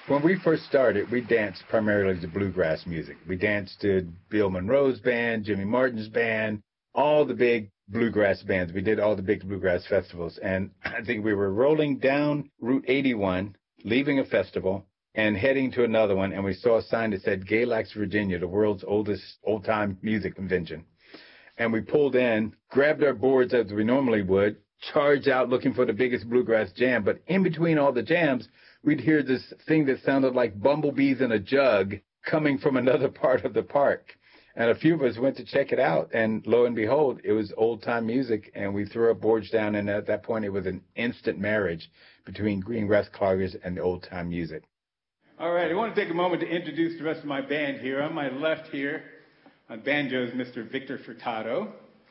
When we first started, we danced primarily to bluegrass music. We danced to Bill Monroe's band, Jimmy Martin's band, all the big bluegrass bands. We did all the big bluegrass festivals. And I think we were rolling down Route 81, leaving a festival, and heading to another one, and we saw a sign that said Galax, Virginia, the world's oldest old-time music convention. And we pulled in, grabbed our boards as we normally would, charged out looking for the biggest bluegrass jam. But in between all the jams, we'd hear this thing that sounded like bumblebees in a jug coming from another part of the park. And a few of us went to check it out, and lo and behold, it was old-time music, and we threw our boards down, and at that point, it was an instant marriage between Greengrass Cloggers and the old-time music. All right, I want to take a moment to introduce the rest of my band here. On my left here, on banjo is Mr. Victor Furtado.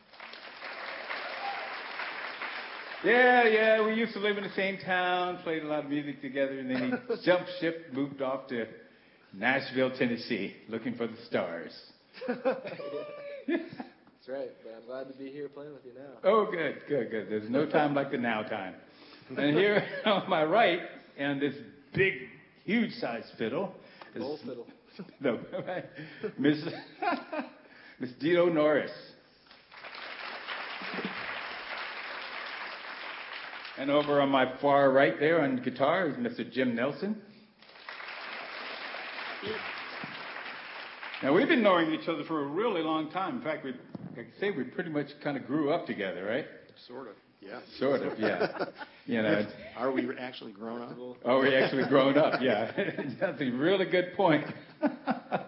Yeah, we used to live in the same town, played a lot of music together, and then he jumped ship, moved off to Nashville, Tennessee, looking for the stars. That's right, but I'm glad to be here playing with you now. Oh, good. There's no time like the now time. And here on my right, and this big, huge-sized fiddle. Old fiddle. No, Miss Dito Norris. And over on my far right there on guitar is Mr. Jim Nelson. Now, we've been knowing each other for a really long time. In fact, I can say we pretty much kind of grew up together, right? Sort of, yeah. Sort of, yeah. You know. Are we actually grown up? Oh, we're actually grown up, yeah. That's a really good point.